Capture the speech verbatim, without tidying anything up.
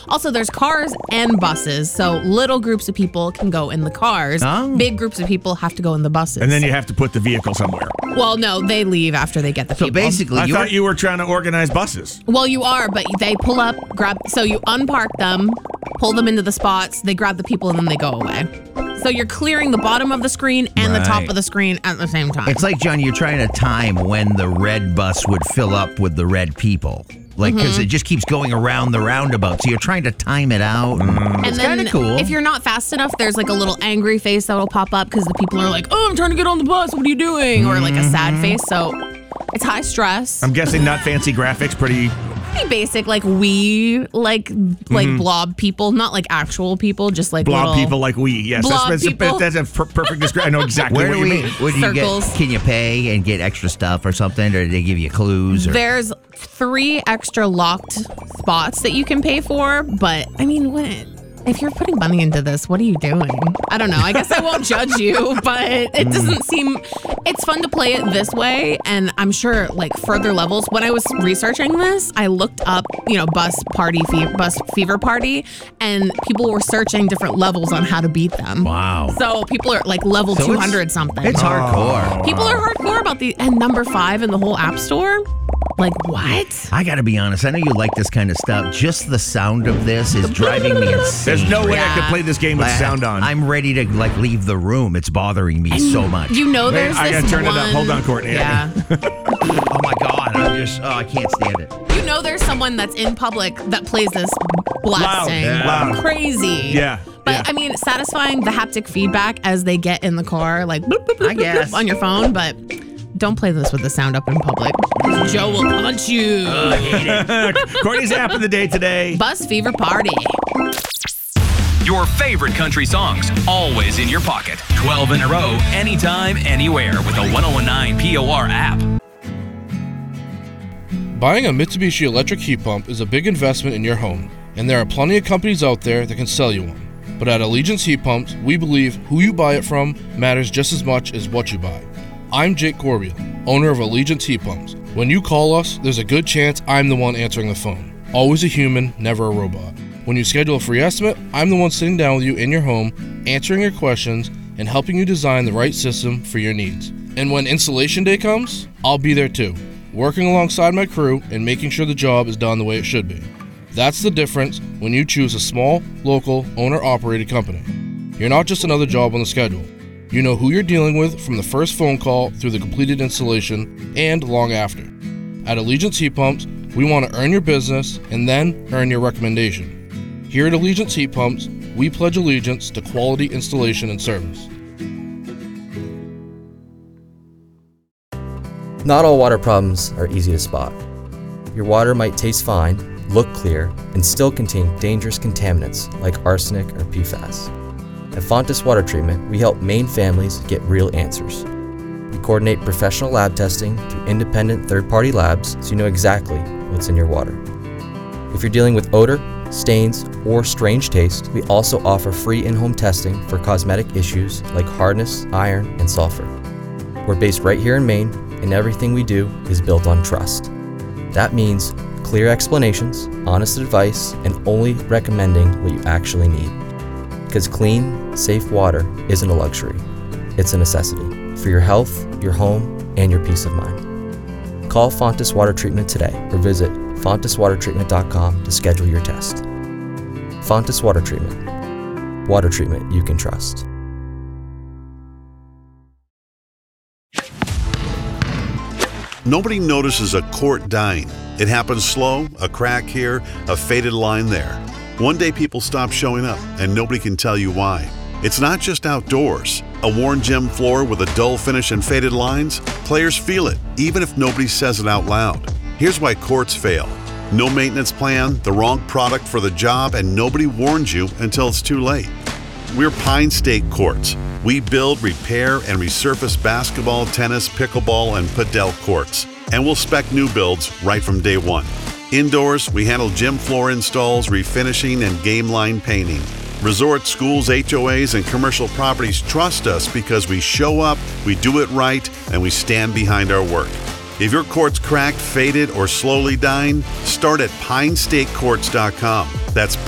Also, there's cars and buses. So little groups of people can go in the cars. Oh. Big groups of people have to go in the buses. And then you have to put the vehicle somewhere. Well, no, they leave after they get the So people. basically, I you're, thought you were trying to organize buses. Well, you are, but they pull up, grab, so you unpark them, pull them into the spots, they grab the people, and then they go away. So you're clearing the bottom of the screen and the top Right. of the screen at the same time. it's like, John, you're trying to time when the red bus would fill up with the red people. Like, because Mm-hmm. it just keeps going around the roundabout. So you're trying to time it out. and It's then kind of cool. if you're not fast enough, there's like a little angry face that'll pop up because the people are like, oh, I'm trying to get on the bus. What are you doing? Or like a sad Mm-hmm. face. So it's high stress. I'm guessing not fancy graphics, pretty... Pretty basic, like we, like like blob people, not like actual people, just like Blob little people like we. Yes, blob that's, that's, people. a, that's a per- perfect description. I know exactly Where what do you we? mean. What do you Circles. get? Can you pay and get extra stuff or something, or do they give you clues? Or? There's three extra locked spots that you can pay for, but I mean, what if you're putting money into this? What are you doing? I don't know. I guess I won't judge you, but it doesn't seem. It's fun to play it this way, and I'm sure like further levels. When I was researching this, I looked up, you know, bus party, fe- bus fever party, and people were searching different levels on how to beat them. Wow. So people are like level So two it's- hundred something. It's hardcore. People are hardcore about the and number five in the whole app store. Like what? I got to be honest. I know you like this kind of stuff. Just the sound of this is driving me insane. There's no way I Yeah. could play this game with I- sound on. I'm ready to like leave the room. It's bothering me so much. You know, Wait, there's I this gotta turn it one, up. Hold on, Courtney. Yeah. Oh my god! I'm just. Oh, I can't stand it. You know, there's someone that's in public that plays this blasting, Yeah. Loud. crazy. Yeah, But yeah. I mean, satisfying the haptic feedback as they get in the car, like bloop, bloop, bloop, I bloop, guess. bloop on your phone. But don't play this with the sound up in public. Joe will punch you. Courtney's app of the day today. Bus fever party. Your favorite country songs, always in your pocket. twelve in a row, anytime, anywhere with the ten nineteen P O R app. Buying a Mitsubishi electric heat pump is a big investment in your home, and there are plenty of companies out there that can sell you one. But at Allegiance Heat Pumps, we believe who you buy it from matters just as much as what you buy. I'm Jake Corbiel, owner of Allegiance Heat Pumps. When you call us, there's a good chance I'm the one answering the phone. Always a human, never a robot. When you schedule a free estimate, I'm the one sitting down with you in your home, answering your questions, and helping you design the right system for your needs. And when installation day comes, I'll be there too, working alongside my crew and making sure the job is done the way it should be. That's the difference when you choose a small, local, owner-operated company. You're not just another job on the schedule. You know who you're dealing with from the first phone call through the completed installation and long after. At Allegiance Heat Pumps, we want to earn your business and then earn your recommendation. Here at Allegiance Heat Pumps, we pledge allegiance to quality installation and service. Not all water problems are easy to spot. Your water might taste fine, look clear, and still contain dangerous contaminants like arsenic or P FAS. At Fontis Water Treatment, we help Maine families get real answers. We coordinate professional lab testing through independent third-party labs so you know exactly what's in your water. If you're dealing with odor, stains, or strange taste, we also offer free in-home testing for cosmetic issues like hardness, iron, and sulfur. We're based right here in Maine, and everything we do is built on trust. That means clear explanations, honest advice, and only recommending what you actually need. Because clean, safe water isn't a luxury, it's a necessity for your health, your home, and your peace of mind. Call Fontis Water Treatment today or visit fontis water treatment dot com to schedule your test. Fontis Water Treatment. Water treatment you can trust. Nobody notices a quart dying. It happens slow, a crack here, a faded line there. One day people stop showing up and nobody can tell you why. It's not just outdoors. A worn gym floor with a dull finish and faded lines? Players feel it, even if nobody says it out loud. Here's why courts fail. No maintenance plan, the wrong product for the job, and nobody warns you until it's too late. We're Pine State Courts. We build, repair, and resurface basketball, tennis, pickleball, and padel courts. And we'll spec new builds right from day one. Indoors, we handle gym floor installs, refinishing, and game line painting. Resort, schools, H O As, and commercial properties trust us because we show up, we do it right, and we stand behind our work. If your court's cracked, faded, or slowly dying, start at pine state courts dot com. That's